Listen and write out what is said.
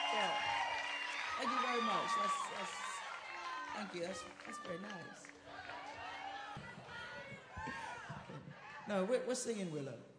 Yeah. Thank you very much. Thank you. That's very nice. No, we're singing Willow.